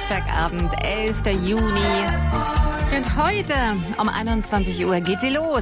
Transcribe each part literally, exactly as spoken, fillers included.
Samstagabend, elfter Juni. Und heute um einundzwanzig Uhr geht sie los.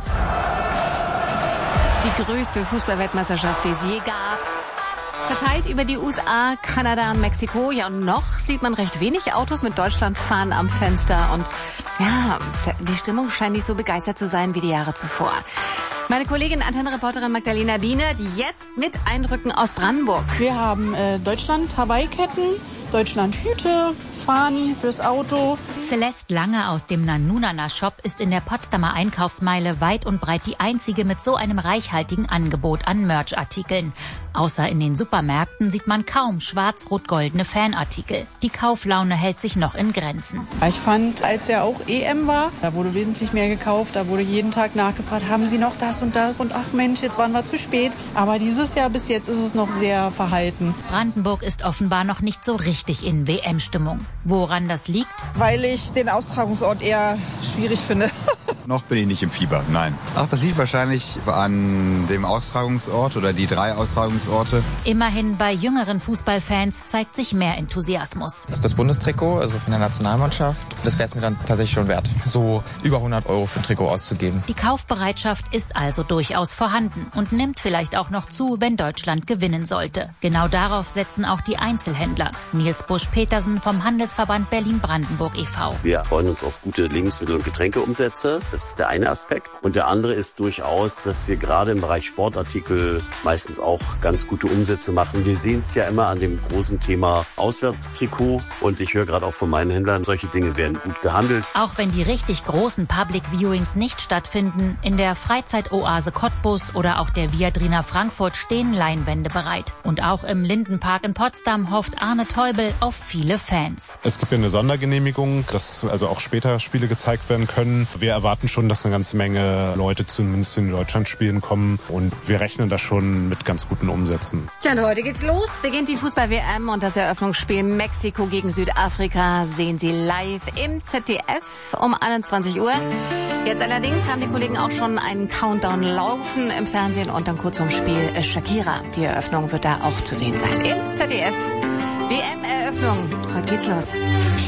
Die größte Fußballweltmeisterschaft, die es je gab. Verteilt über die U S A, Kanada und Mexiko. Ja, und noch sieht man recht wenig Autos mit Deutschlandfahnen am Fenster. Und ja, die Stimmung scheint nicht so begeistert zu sein wie die Jahre zuvor. Meine Kollegin, Antenne-Reporterin Magdalena Biener, die jetzt mit einrücken aus Brandenburg. Wir haben äh, Deutschland Hawaii-Ketten, Deutschland Hüte, Fahnen fürs Auto. Celeste Lange aus dem Nanunana-Shop ist in der Potsdamer Einkaufsmeile weit und breit die einzige mit so einem reichhaltigen Angebot an Merch-Artikeln. Außer in den Supermärkten sieht man kaum schwarz-rot-goldene Fanartikel. Die Kauflaune hält sich noch in Grenzen. Ich fand, als ja auch E M war, da wurde wesentlich mehr gekauft. Da wurde jeden Tag nachgefragt, haben Sie noch das und das? Und ach Mensch, jetzt waren wir zu spät. Aber dieses Jahr bis jetzt ist es noch sehr verhalten. Brandenburg ist offenbar noch nicht so richtig in W M-Stimmung. Woran das liegt? Weil ich den Austragungsort eher schwierig finde. Noch bin ich nicht im Fieber, nein. Ach, das liegt wahrscheinlich an dem Austragungsort oder die drei Austragungsorte. Immerhin bei jüngeren Fußballfans zeigt sich mehr Enthusiasmus. Das ist das Bundestrikot, also von der Nationalmannschaft. Das wäre es mir dann tatsächlich schon wert, so über hundert Euro für ein Trikot auszugeben. Die Kaufbereitschaft ist also durchaus vorhanden und nimmt vielleicht auch noch zu, wenn Deutschland gewinnen sollte. Genau darauf setzen auch die Einzelhändler. Nils Busch-Petersen vom Handelsverband Berlin-Brandenburg e V Wir freuen uns auf gute Lebensmittel- und Getränkeumsätze. Das ist der eine Aspekt. Und der andere ist durchaus, dass wir gerade im Bereich Sportartikel meistens auch ganz gute Umsätze machen. Wir sehen es ja immer an dem großen Thema Auswärtstrikot. Und ich höre gerade auch von meinen Händlern, solche Dinge werden gut gehandelt. Auch wenn die richtig großen Public Viewings nicht stattfinden, in der Freizeitoase Cottbus oder auch der Viadrina Frankfurt stehen Leinwände bereit. Und auch im Lindenpark in Potsdam hofft Arne Teubel auf viele Fans. Es gibt ja eine Sondergenehmigung, dass also auch später Spiele gezeigt werden können. Wir erwarten schon, dass eine ganze Menge Leute zumindest in Deutschland-Spielen kommen und wir rechnen da schon mit ganz guten Umsätzen. Tja, und heute geht's los. Beginnt die Fußball-W M und das Eröffnungsspiel Mexiko gegen Südafrika sehen Sie live im Z D F um einundzwanzig Uhr. Jetzt allerdings haben die Kollegen auch schon einen Countdown laufen im Fernsehen und dann kurz zum Spiel Shakira. Die Eröffnung wird da auch zu sehen sein im Z D F. W M-Eröffnung. Heute geht's los.